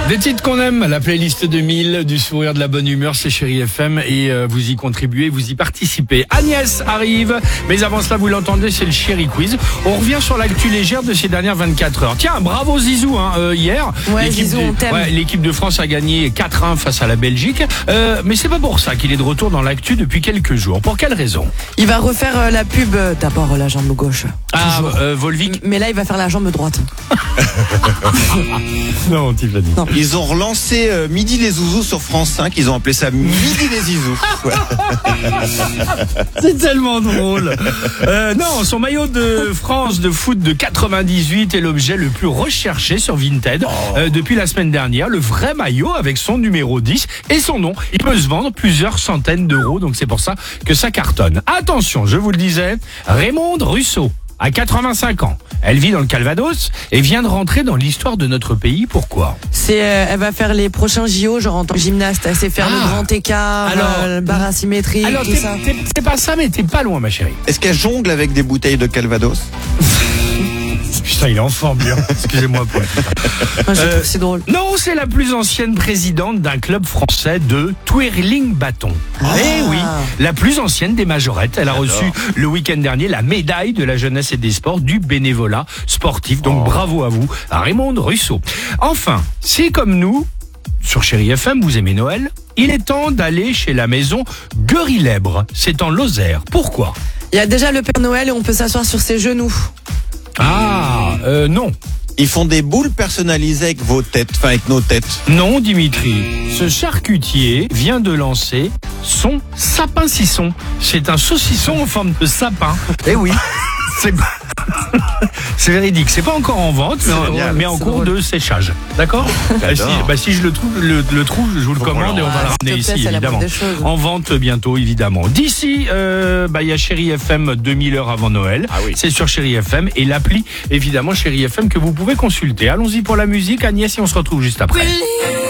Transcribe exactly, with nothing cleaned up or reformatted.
Des titres qu'on aime, la playlist deux mille, du sourire, de la bonne humeur, c'est Chérie F M et euh, vous y contribuez, vous y participez. Agnès arrive, mais avant cela, vous l'entendez, c'est le Chérie Quiz. On revient sur l'actu légère de ces dernières vingt-quatre heures. Tiens, bravo Zizou, hein, euh, hier. Ouais, l'équipe Zizou, de, on t'aime. ouais, l'équipe de France a gagné quatre un face à la Belgique. Euh, mais c'est pas pour ça qu'il est de retour dans l'actu depuis quelques jours. Pour quelle raison? Il va refaire euh, la pub, euh, d'abord euh, la jambe gauche. Ah, Toujours. euh, Volvic. Mais là, il va faire la jambe droite. Non, tu l'as dit. Non. Ils ont relancé euh, Midi les Zouzous sur France cinq, ils ont appelé ça Midi les Zizous. Ouais. C'est tellement drôle. Euh, non, son maillot de France de foot de quatre-vingt-dix-huit est l'objet le plus recherché sur Vinted euh, depuis la semaine dernière. Le vrai maillot avec son numéro dix et son nom. Il peut se vendre plusieurs centaines d'euros, donc c'est pour ça que ça cartonne. Attention, je vous le disais, Raymonde Russo a quatre-vingt-cinq ans. Elle vit dans le Calvados et vient de rentrer dans l'histoire de notre pays. Pourquoi? C'est, euh, elle va faire les prochains J O, genre en tant que gymnaste. Elle sait faire Ah. le grand écart, Alors, euh, le barre asymétrique, Alors, tout t'es- ça. t'es- c'est pas ça, mais t'es pas loin, ma chérie. Est-ce qu'elle jongle avec des bouteilles de Calvados? Putain, il est en forme, bien. Excusez-moi pour être... Moi, je Euh, trouve que c'est drôle. Non, c'est la plus ancienne présidente d'un club français de twirling bâton. Eh oui, la plus ancienne des majorettes. Elle a reçu le week-end dernier la médaille de la jeunesse et des sports du bénévolat sportif. Donc bravo à vous, à Raymonde Russo. Enfin, si comme nous, sur Chérie F M, vous aimez Noël, il est temps d'aller chez la maison Guerilèbre. C'est en Lozère. Pourquoi? Il y a déjà le Père Noël et on peut s'asseoir sur ses genoux. Ah, euh, non. Ils font des boules personnalisées avec vos têtes, enfin avec nos têtes. Non, Dimitri. Ce charcutier vient de lancer son sapin sisson. C'est un saucisson en forme de sapin. Eh oui. C'est c'est véridique. C'est pas encore en vente, mais, en- génial, mais en c'est cours drôle. de séchage. D'accord? Bah, si, J'adore. bah, si je le trouve, le, le trouve, je vous le Faut commande qu'on et on va Ah, le s'il te ramener plaît, ici, c'est la évidemment. moindre des choses. En vente bientôt, évidemment. D'ici, euh, bah, il y a Chérie F M deux mille heures avant Noël. Ah oui. C'est sur Chérie F M et l'appli, évidemment, Chérie F M que vous pouvez consulter. Allons-y pour la musique, Agnès, et on se retrouve juste après.